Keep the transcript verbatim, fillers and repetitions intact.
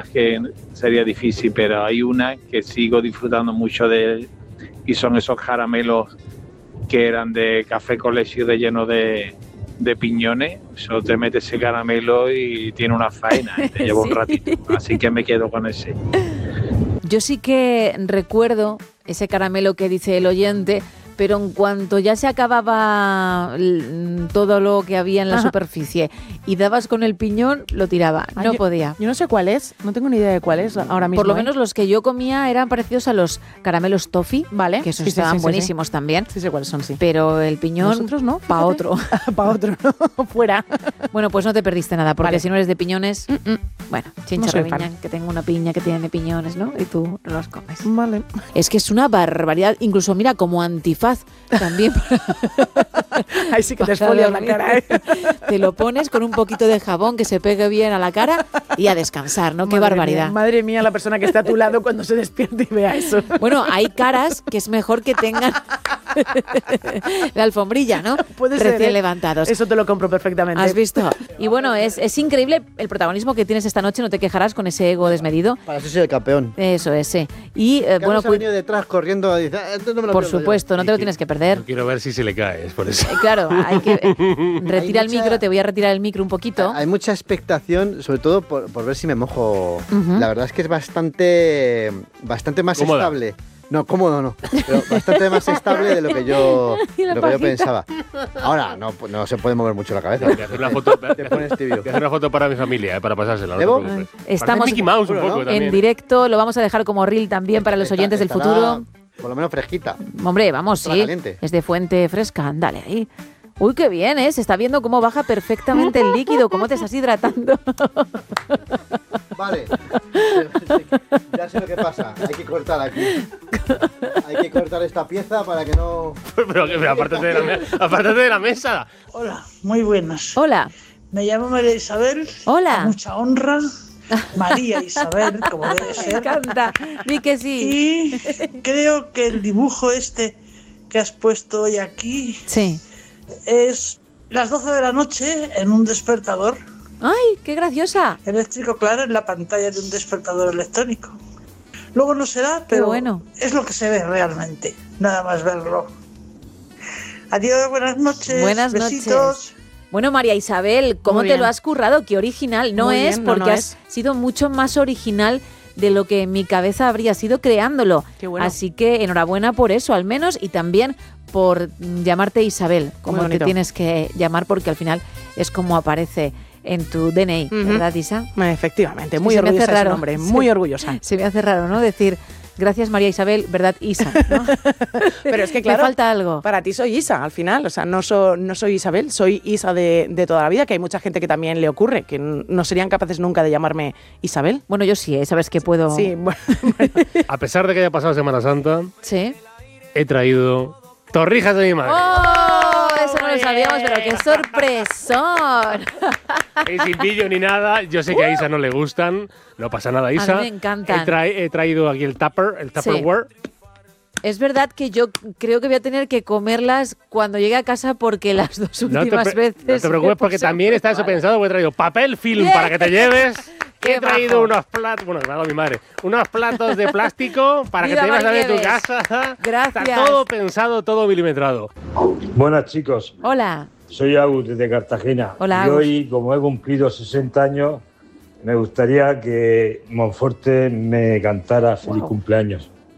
que sería difícil, pero hay una que sigo disfrutando mucho de y son esos caramelos que eran de café con leche relleno de, de piñones. Solo te metes ese caramelo y tiene una faena, y te lleva sí. un ratito. Así que me quedo con ese. Yo sí que recuerdo ese caramelo que dice el oyente, pero en cuanto ya se acababa todo lo que había en la Ajá. superficie y dabas con el piñón, lo tiraba, ah, no yo, podía. Yo no sé cuál es, no tengo ni idea de cuál es ahora mismo. Por lo ¿eh? menos los que yo comía eran parecidos a los caramelos toffee, vale, que esos sí, estaban sí, sí, buenísimos sí. también. Sí sé cuáles son, sí. Pero el piñón, nosotros no, para otro. Para otro, no, fuera. Bueno, pues no te perdiste nada, porque vale. si no eres de piñones, Mm-mm. bueno, chincha no reviñan, que tengo una piña que tiene piñones, ¿no? Y tú no los comes. Vale. Es que es una barbaridad, incluso mira, como antifaz también. Ahí sí que te esfolias la cara, ¿eh? Te lo pones con un poquito de jabón que se pegue bien a la cara y a descansar, ¿no? Qué madre barbaridad. Mía, madre mía, la persona que está a tu lado cuando se despierte y vea eso. Bueno, hay caras que es mejor que tengan la alfombrilla, ¿no? Puede Recién ser, ¿eh? levantados. Eso te lo compro perfectamente. ¿Has visto? Y bueno, es, es increíble el protagonismo que tienes esta noche, no te quejarás con ese ego desmedido. Para eso soy el campeón. Eso es, sí. Y eh, bueno, se ha venido detrás corriendo y dice, ah, no me lo por supuesto, yo. no te lo tienes que perder. Yo quiero ver si se le cae, es por eso. Eh, claro, hay que eh, retira hay el mucha, micro, te voy a retirar el micro un poquito. Hay mucha expectación, sobre todo por, por ver si me mojo. Uh-huh. La verdad es que es bastante, bastante más Cómoda. estable. No, cómodo no, pero bastante más estable de lo que yo, lo que yo pensaba. Ahora, no, no se puede mover mucho la cabeza. Voy a hacer una foto, te pones tibio. Voy a hacer una foto para mi familia, eh, para pasársela. ¿Debo? No Estamos Mickey Mouse un poco, en también. directo, lo vamos a dejar como reel también para los Está, oyentes del futuro. Por lo menos fresquita. Hombre, vamos, sí. Caliente. Es de fuente fresca, dale ahí. Uy, qué bien, ¿eh? Se está viendo cómo baja perfectamente el líquido, cómo te estás hidratando. Vale, ya sé lo que pasa, hay que cortar aquí. Hay que cortar esta pieza para que no... Pero, pero apártate, de la, apártate de la mesa. Hola, muy buenas. Hola. Me llamo María Isabel. Hola. Con mucha honra. María Isabel, como debe ser. Me encanta, di que sí. Y creo que el dibujo este que has puesto hoy aquí... Sí. Es las doce de la noche en un despertador. ¡Ay, qué graciosa! Eléctrico, claro, en la pantalla de un despertador electrónico. Luego no será, pero bueno. Es lo que se ve realmente, nada más verlo. Adiós, buenas noches. Buenas besitos. noches. Bueno, María Isabel, ¿cómo te lo has currado? Qué original. No Muy es bien, porque no, no has es. sido mucho más original de lo que en mi cabeza habría sido creándolo. Qué bueno. Así que enhorabuena por eso, al menos, y también por llamarte Isabel, como te tienes que llamar, porque al final es como aparece en tu D N I, uh-huh. ¿verdad, Isa? Efectivamente, muy orgullosa de ese nombre, muy se, orgullosa. Se me hace raro, ¿no? Decir, gracias María Isabel, ¿verdad, Isa? ¿No? Pero es que claro, me falta algo. Para ti soy Isa, al final, o sea, no, so, no soy Isabel, soy Isa de, de toda la vida, que hay mucha gente que también le ocurre, que no serían capaces nunca de llamarme Isabel. Bueno, yo sí, ¿eh? Sabes que puedo... Sí, bueno. A pesar de que haya pasado Semana Santa, sí. he traído torrijas de mi madre. ¡Oh! Eso no lo sabíamos, pero qué sorpresón. Y sin pillo ni nada, yo sé que a Isa no le gustan, no pasa nada, Isa. A mí me encantan. He, tra he traído aquí el tupper, el Tupperware. Sí. Es verdad que yo creo que voy a tener que comerlas cuando llegue a casa porque las dos últimas no te, veces... No te preocupes porque también está eso pensado, porque he traído papel film Bien. para que te lleves. Qué he traído bajo. unos platos, bueno, me hago mi madre, unos platos de plástico para Viva que te lleves a ver tu Nieves. casa. Gracias. Está todo pensado, todo milimetrado. Buenas chicos. Hola. Soy Agus desde Cartagena. Hola, y Agus. hoy, como he cumplido sesenta años, me gustaría que Monforte me cantara feliz Wow. cumpleaños.